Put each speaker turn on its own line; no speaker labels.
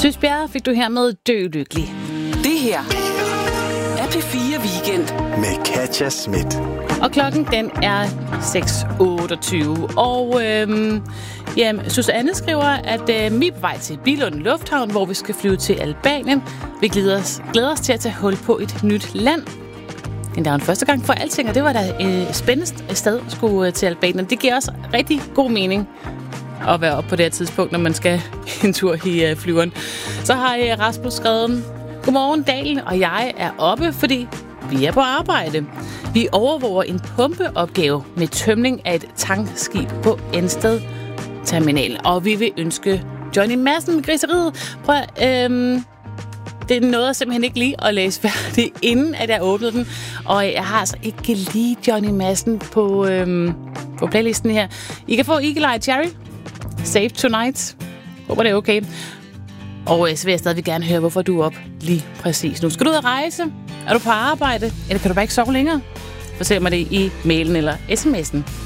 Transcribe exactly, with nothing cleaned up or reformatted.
Søs Bjerre fik du her med Dø Lykkelig.
Det her er P fire Weekend
med Katja Schmidt.
Og klokken den er seks otteogtyve. Og øhm, ja, Susanne skriver, at øh, vi er på vej til Billund Lufthavn, hvor vi skal flyve til Albanien. Vi glæder os, glæder os til at tage hul på et nyt land. Det er jo en første gang for alting, og det var da et øh, spændende sted at skulle øh, til Albanien. Det giver også rigtig god mening at være oppe på det her tidspunkt, når man skal en tur i øh, flyveren. Så har øh, Rasmus skrevet: Godmorgen, Dalen og jeg er oppe, fordi vi er på arbejde. Vi overvåger en pumpeopgave med tømning af et tankskib på Ensted Terminal. Og vi vil ønske Johnny Madsen med griseriet. Prøv at, øhm, det nåede simpelthen ikke lige at læse færdigt, inden at jeg åbnede den. Og jeg har altså ikke lige Johnny Madsen på, øhm, på playlisten her. I kan få Eagle Eye Cherry. Save Tonight. Håber det er okay. Og så vil jeg stadig gerne høre, hvorfor du er op lige præcis nu. Skal du ud at rejse? Er du på arbejde? Eller kan du bare ikke sove længere? Fortæl mig det i mailen eller sms'en.